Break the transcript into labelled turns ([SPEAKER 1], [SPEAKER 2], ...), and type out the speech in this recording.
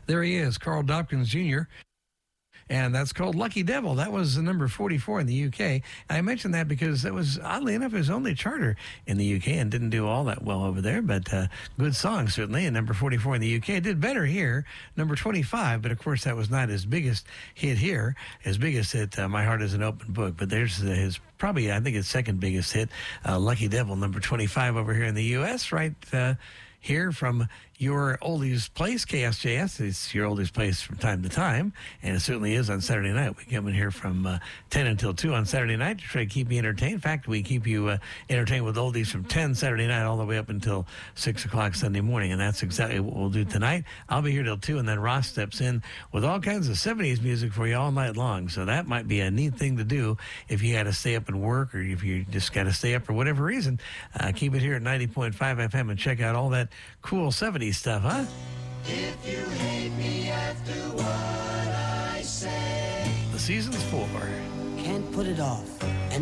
[SPEAKER 1] There he is, Carl Dopkins Jr., and that's called Lucky Devil. That was the number 44 in the UK. And I mentioned that because that was, oddly enough, his only charter in the UK and didn't do all that well over there, but good song, certainly. And number 44 in the UK did better here, number 25, but of course that was not his biggest hit here. His biggest hit, My Heart is an Open Book, but there's his probably, I think, his second biggest hit, Lucky Devil, number 25 over here in the U.S., right here from your oldies place, KSJS. It's your oldies place from time to time, and it certainly is on Saturday night. We come in here from 10 until 2 on Saturday night to try to keep you entertained. In fact, we keep you entertained with oldies from 10 Saturday night all the way up until 6 o'clock Sunday morning, and that's exactly what we'll do tonight. I'll be here till 2, and then Ross steps in with all kinds of 70s music for you all night long, so that might be a neat thing to do if you got to stay up and work, or if you just got to stay up for whatever reason. Keep it here at 90.5 FM and check out all that cool 70s stuff, huh?
[SPEAKER 2] If you hate me after what I say,
[SPEAKER 1] The season's 4.
[SPEAKER 3] Can't put it off.